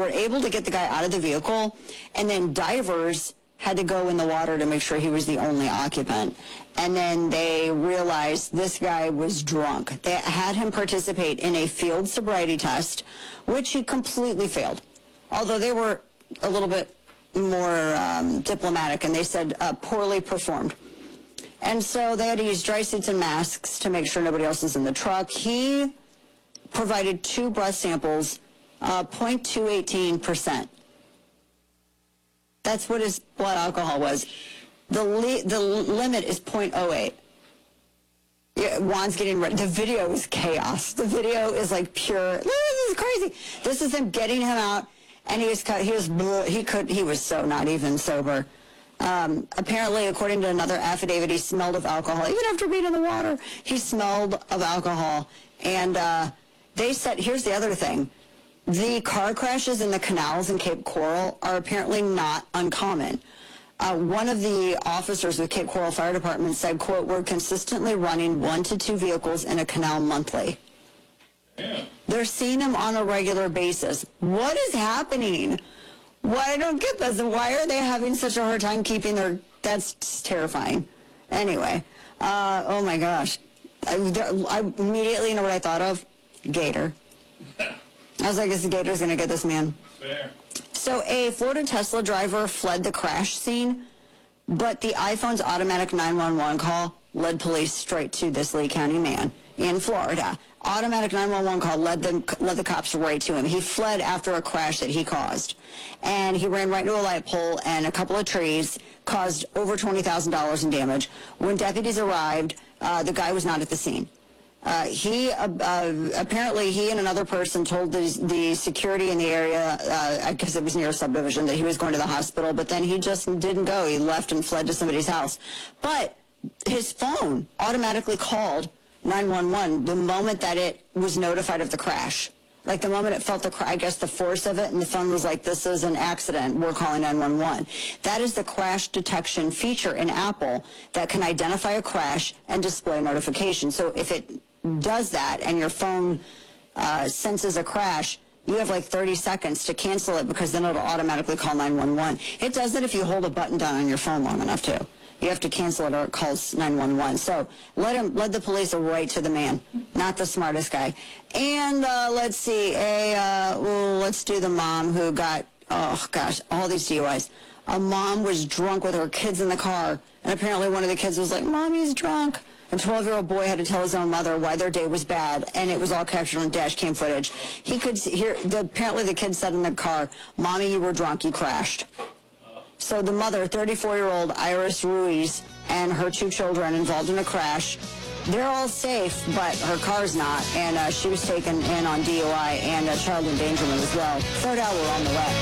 were able to get the guy out of the vehicle, and then divers had to go in the water to make sure he was the only occupant. And then they realized this guy was drunk. They had him participate in a field sobriety test, which he completely failed. Although they were a little bit more diplomatic, and they said poorly performed. And so they had to use dry suits and masks to make sure nobody else was in the truck. He provided 2 breath samples, 0.218%. That's what his blood alcohol was. The limit is 0.08. Yeah, Juan's getting ready. The video is chaos. The video is like pure. This is crazy. This is him getting him out, and he was so not even sober. Apparently, according to another affidavit, he smelled of alcohol. Even after being in the water, he smelled of alcohol. And they said, here's the other thing. The car crashes in the canals in Cape Coral are apparently not uncommon. One of the officers with Cape Coral Fire Department said, quote, we're consistently running 1 to 2 vehicles in a canal monthly. Yeah. They're seeing them on a regular basis. What is happening? Why I don't get this. And why are they having such a hard time keeping their... That's terrifying. Anyway, oh my gosh. I immediately know what I thought of. Gator. I was like, this Gator's going to get this man. Fair. So a Florida Tesla driver fled the crash scene, but the iPhone's automatic 911 call led police straight to this Lee County man in Florida. Automatic 911 call led the cops right to him. He fled after a crash that he caused. And he ran right into a light pole and a couple of trees, caused over $20,000 in damage. When deputies arrived, the guy was not at the scene. Apparently he and another person told the security in the area, I guess it was near a subdivision, that he was going to the hospital, but then he just didn't go. He left and fled to somebody's house. But his phone automatically called 911 the moment that it was notified of the crash. Like the moment it felt I guess the force of it, and the phone was like, this is an accident, we're calling 911. That is the crash detection feature in Apple that can identify a crash and display a notification. So if it does that and your phone senses a crash, you have like 30 seconds to cancel it, because then it'll automatically call 911. It does it if you hold a button down on your phone long enough too. You have to cancel it or it calls 911. So led the police right to the man, not the smartest guy. And let's see, let's do the mom who got, oh gosh, all these DUIs. A mom was drunk with her kids in the car, and apparently one of the kids was like, Mommy's drunk. A 12-year-old boy had to tell his own mother why their day was bad, and it was all captured on dash cam footage. He could hear, apparently the kid said in the car, Mommy, you were drunk, you crashed. So the mother, 34-year-old Iris Ruiz, and her 2 children involved in a crash. They're all safe, but her car's not, and she was taken in on DUI and child endangerment as well. Third hour on the way.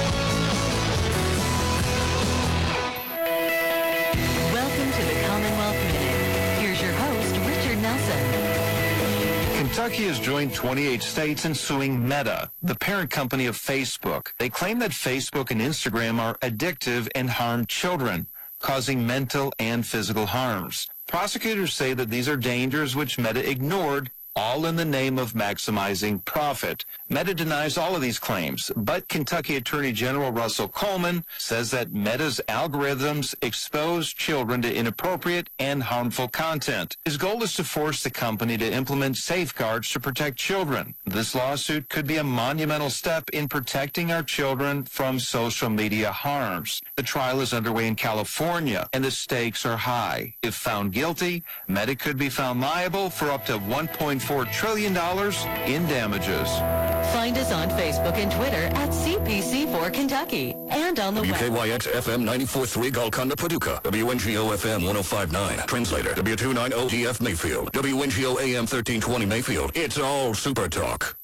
Welcome to the Commonwealth Minute. Here's your host, Richard Nelson. Kentucky has joined 28 states in suing Meta, the parent company of Facebook. They claim that Facebook and Instagram are addictive and harm children, causing mental and physical harms. Prosecutors say that these are dangers which Meta ignored, all in the name of maximizing profit. Meta denies all of these claims, but Kentucky Attorney General Russell Coleman says that Meta's algorithms expose children to inappropriate and harmful content. His goal is to force the company to implement safeguards to protect children. This lawsuit could be a monumental step in protecting our children from social media harms. The trial is underway in California, and the stakes are high. If found guilty, Meta could be found liable for up to $1.4 trillion in damages. Find us on Facebook and Twitter at CPC4 Kentucky and on the web. WKYX FM 94.3 Golconda, Paducah. WNGO FM 105.9. Translator W290 DF Mayfield. WNGO AM 1320 Mayfield. It's all Super Talk.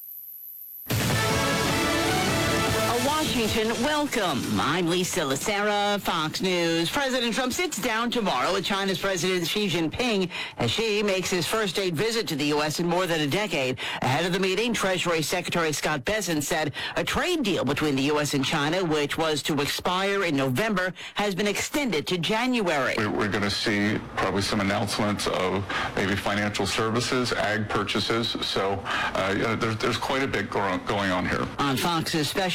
Washington, welcome. I'm Lisa Lacera, Fox News. President Trump sits down tomorrow with China's President Xi Jinping as Xi makes his first state visit to the U.S. in more than a decade. Ahead of the meeting, Treasury Secretary Scott Bessent said a trade deal between the U.S. and China, which was to expire in November, has been extended to January. We're going to see probably some announcements of maybe financial services, ag purchases. So there's quite a bit going on here. On Fox's special